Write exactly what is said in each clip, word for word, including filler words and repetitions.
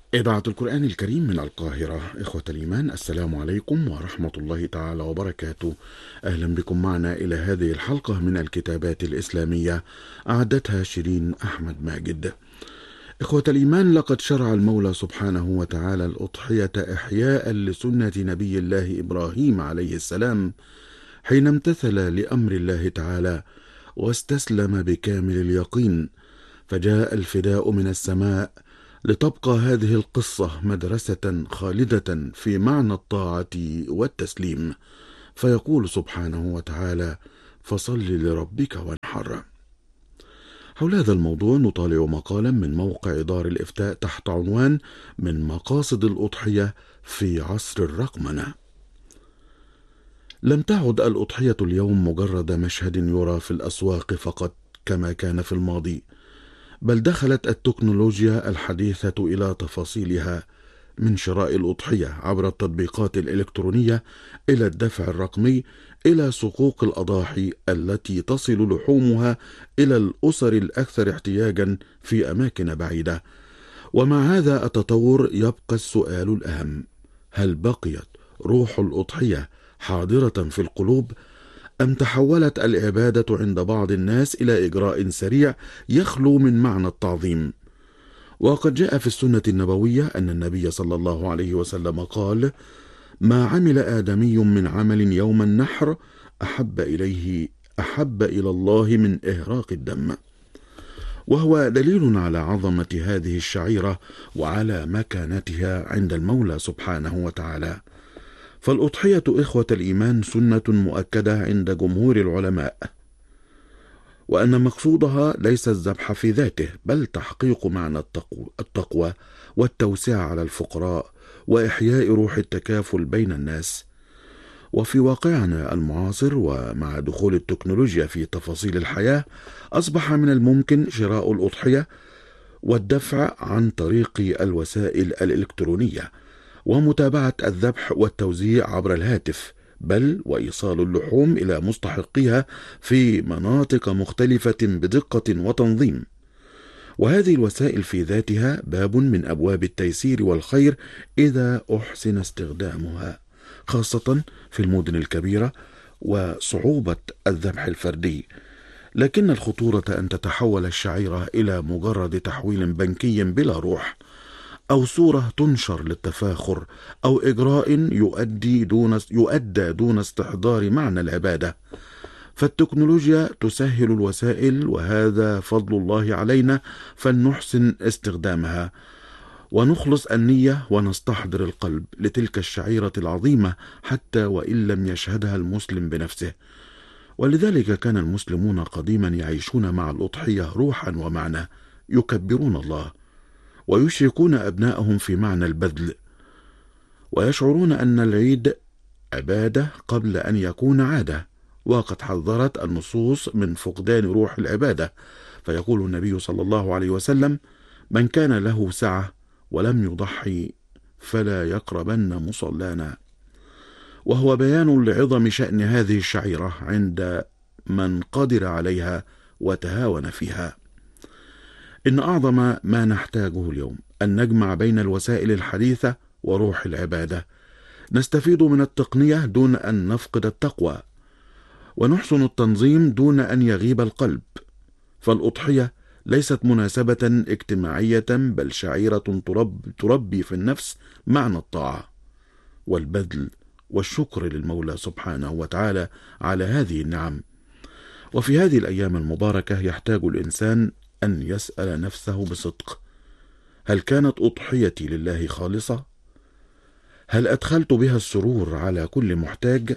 إذاعة القرآن الكريم من القاهرة. إخوة الإيمان، السلام عليكم ورحمة الله تعالى وبركاته. أهلا بكم معنا إلى هذه الحلقة من الكتابات الإسلامية، أعدتها شيرين أحمد ماجد. إخوة الإيمان، لقد شرع المولى سبحانه وتعالى الأضحية إحياء لسنة نبي الله إبراهيم عليه السلام، حين امتثل لأمر الله تعالى واستسلم بكامل اليقين، فجاء الفداء من السماء لتبقى هذه القصة مدرسة خالدة في معنى الطاعة والتسليم، فيقول سبحانه وتعالى: فصل لربك وانحر. حول هذا الموضوع نطالع مقالا من موقع دار الإفتاء تحت عنوان: من مقاصد الأضحية في عصر الرقمنة. لم تعد الأضحية اليوم مجرد مشهد يرى في الأسواق فقط كما كان في الماضي، بل دخلت التكنولوجيا الحديثة إلى تفاصيلها، من شراء الأضحية عبر التطبيقات الإلكترونية إلى الدفع الرقمي، إلى صكوك الأضاحي التي تصل لحومها إلى الأسر الأكثر احتياجا في أماكن بعيدة. ومع هذا التطور يبقى السؤال الأهم: هل بقيت روح الأضحية حاضرة في القلوب، أم تحولت العبادة عند بعض الناس إلى إجراء سريع يخلو من معنى التعظيم؟ وقد جاء في السنة النبوية أن النبي صلى الله عليه وسلم قال: ما عمل آدمي من عمل يوم النحر أحب إليه أحب إلى الله من إهراق الدم. وهو دليل على عظمة هذه الشعيرة وعلى مكانتها عند المولى سبحانه وتعالى. فالأضحية إخوة الإيمان سنة مؤكدة عند جمهور العلماء، وأن مقصودها ليس الذبح في ذاته، بل تحقيق معنى التقوى والتوسعة على الفقراء وإحياء روح التكافل بين الناس. وفي واقعنا المعاصر، ومع دخول التكنولوجيا في تفاصيل الحياة، أصبح من الممكن شراء الأضحية والدفع عن طريق الوسائل الإلكترونية، ومتابعة الذبح والتوزيع عبر الهاتف، بل وإيصال اللحوم إلى مستحقيها في مناطق مختلفة بدقة وتنظيم. وهذه الوسائل في ذاتها باب من أبواب التيسير والخير إذا أحسن استخدامها، خاصة في المدن الكبيرة وصعوبة الذبح الفردي. لكن الخطورة أن تتحول الشعيرة إلى مجرد تحويل بنكي بلا روح، أو صورة تنشر للتفاخر، أو إجراء يؤدي دون يؤدى دون استحضار معنى العبادة. فالتكنولوجيا تسهل الوسائل، وهذا فضل الله علينا، فلنحسن استخدامها ونخلص النية ونستحضر القلب لتلك الشعيرة العظيمة، حتى وإن لم يشهدها المسلم بنفسه. ولذلك كان المسلمون قديما يعيشون مع الأضحية روحا ومعنى، يكبرون الله ويشركون أبنائهم في معنى البذل، ويشعرون أن العيد عبادة قبل أن يكون عادة. وقد حذرت النصوص من فقدان روح العبادة، فيقول النبي صلى الله عليه وسلم: من كان له سعة ولم يضحي فلا يقربن مصلانا. وهو بيان لعظم شأن هذه الشعيرة عند من قدر عليها وتهاون فيها. إن أعظم ما نحتاجه اليوم أن نجمع بين الوسائل الحديثة وروح العبادة، نستفيد من التقنية دون أن نفقد التقوى، ونحسن التنظيم دون أن يغيب القلب. فالأضحية ليست مناسبة اجتماعية، بل شعيرة ترب تربي في النفس معنى الطاعة والبذل والشكر للمولى سبحانه وتعالى على هذه النعم. وفي هذه الأيام المباركة يحتاج الإنسان أن يسأل نفسه بصدق: هل كانت أضحيتي لله خالصة؟ هل أدخلت بها السرور على كل محتاج؟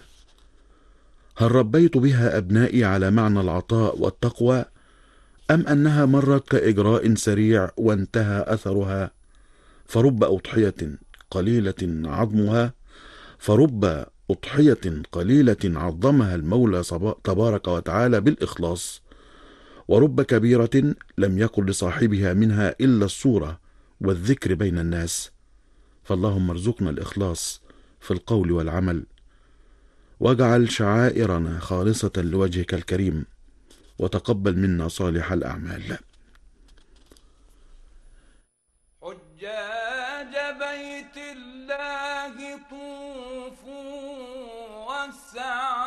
هل ربيت بها أبنائي على معنى العطاء والتقوى، أم أنها مرت كإجراء سريع وانتهى أثرها؟ فرب أضحية قليلة عظمها فرب أضحية قليلة عظمها المولى تبارك وتعالى بالإخلاص، ورب كبيرة لم يكن لصاحبها منها إلا الصورة والذكر بين الناس. فاللهم ارزقنا الإخلاص في القول والعمل، واجعل شعائرنا خالصة لوجهك الكريم، وتقبل منا صالح الأعمال. حجاج طوفوا واسعوا